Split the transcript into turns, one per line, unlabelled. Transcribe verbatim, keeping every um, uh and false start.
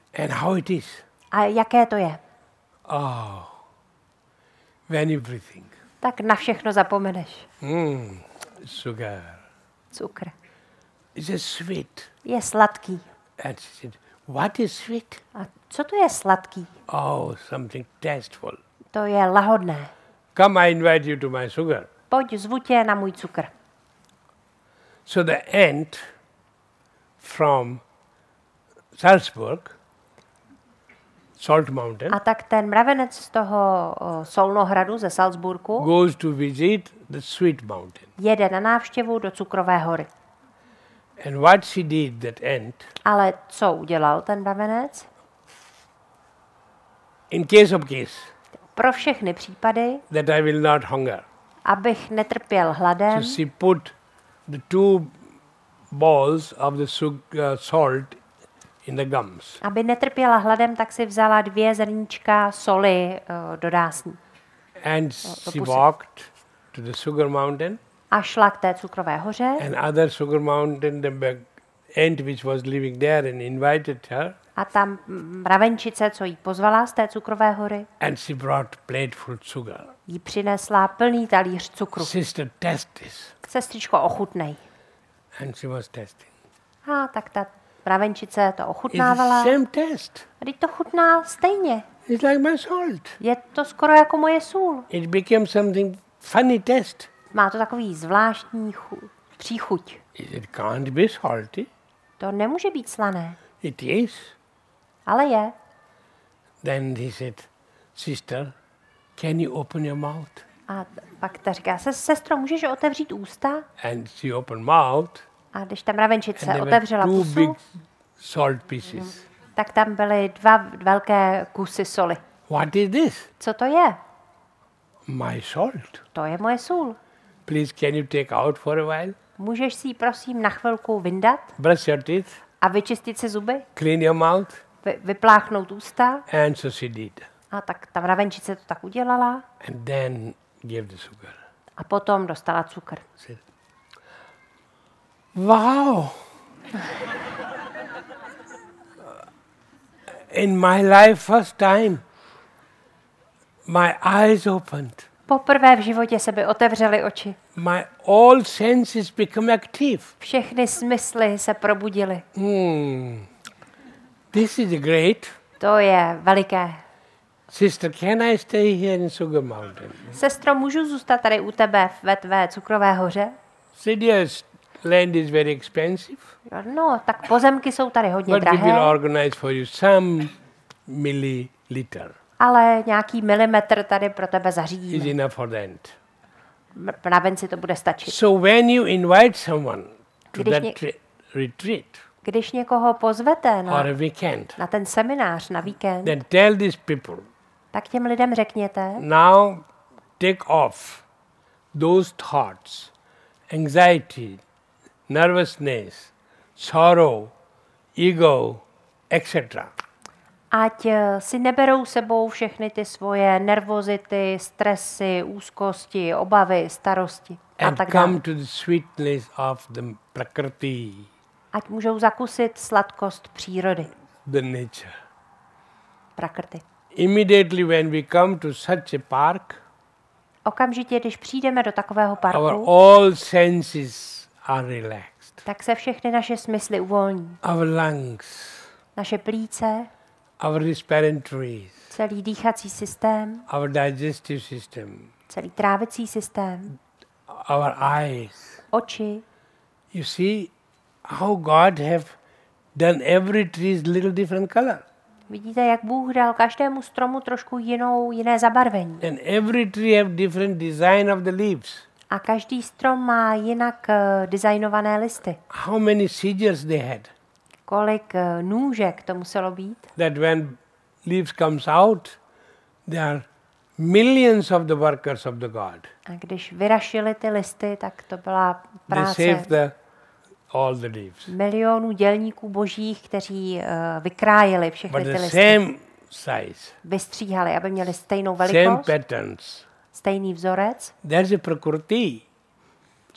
And how it is?
A jaké to je?
Oh, when everything.
Tak na všechno zapomeneš.
Mm, sugar.
Cukr.
It's a sweet.
Je sladký.
And she said, what is sweet?
A co to je sladký?
Oh, something tasteful.
To je lahodné.
Come, I invite you to my sugar.
Pojď, zvu tě na můj cukr.
So the ant from Salzburg, Salt Mountain,
A tak ten mravenec z toho o, Solnohradu ze Salzburgu
goes to visit the Sweet Mountain.
jede na návštěvu do Cukrové hory.
And what she did, that ant,
Ale co udělal ten mravenec?
in case of case,
Pro všechny případy,
that I will not hunger.
abych netrpěl hladem,
So she put the two balls of the sugar, salt in the gums.
aby netrpěla hladem, tak si vzala dvě zrníčka soli o, do dásní.
And
to
she
pusy.
walked to the sugar mountain,
A šla k té Cukrové hoře
and other sugar mountain, the big ant which was living there and invited her,
a tam mravenčice, co jí pozvala z té Cukrové hory,
and she brought plateful sugar.
jí přinesla plný talíř cukru.
Sister, test this.
Sestřičko, ochutnej.
And she was testing.
A tak ta mravenčice to
It's the
ochutnávala.
same test.
A teď to chutná stejně.
It's like my salt.
Je to skoro jako moje sůl.
It became something funny test.
Má to takový zvláštní chu- příchuť.
It can't be salty.
To nemůže být slané,
It is.
ale je.
Then he said, sister, can you open your mouth?
A t- pak ta říká, se, sestro, můžeš otevřít ústa?
And she opened mouth,
A když ta mravenčice
and there
otevřela
were two
pusu,
big salt pieces.
tak tam byly dva velké kusy soli.
What is this?
Co to je?
My salt.
To je moje sůl.
Please, can you take out for a while?
Můžeš si ji prosím na chvilku vyndat
Brush your teeth,
a vyčistit si zuby?
clean your mouth.
Vy, vypláchnout ústa?
And so she did.
A tak ta mravenčice to tak udělala
And then gave the sugar.
a potom dostala cukr.
Said, wow. In my life, first time, my eyes opened.
Poprvé v životě se by otevřely oči.
My all senses become active.
Všechny smysly se probudily.
Hmm. This is great.
To je veliké.
Sister, can I stay here in Sugar Mountain?
Sestro, můžu zůstat tady u tebe ve tvé Cukrové hoře?
Said, yes, land is very expensive,
No, tak pozemky jsou tady hodně
but we will
drahé,
organize for you some milliliter.
ale nějaký milimetr tady pro tebe
Is
zařídíme.
enough for the ant.
Mravenci to bude stačit.
So when you invite someone to
Když
that
ně-
tre- retreat
Když někoho pozvete na,
or a weekend,
na ten seminář, na víkend,
then tell these people,
tak těm lidem řekněte,
now take off those thoughts, anxiety, nervousness, sorrow, ego, et cetera.
ať eh, si neberou sebou všechny ty svoje nervozity, stresy, úzkosti, obavy, starosti a
And
tak
come
dále.
to the sweetness of the prakriti,
Ať můžou zakusit sladkost přírody,
the nature.
prakrty.
Immediately when we come to such a park,
Okamžitě, když přijdeme do takového
our
parku,
all senses are relaxed.
tak se všechny naše smysly uvolní.
Our lungs,
Naše plíce,
our respiratories,
celý dýchací systém,
our digestive system,
celý trávicí systém,
our eyes.
oči.
You see how God have done every tree little different color.
Vidíte, jak Bůh dal každému stromu trošku jinou, jiné zabarvení.
And every tree have different design of the leaves.
A každý strom má jinak uh, designované listy.
How many scissors they had.
Kolik uh, nůžek to muselo být,
That when leaves comes out, there are millions of the workers of the God.
a když vyrašili ty listy, tak to byla
They
práce
save the all the leaves.
milionů dělníků božích, kteří uh, vykrájeli všechny
But
ty
the
listy.
same size,
Vystříhali, aby měli stejnou
same
velikost,
patterns.
stejný vzorec.
There's a prakriti.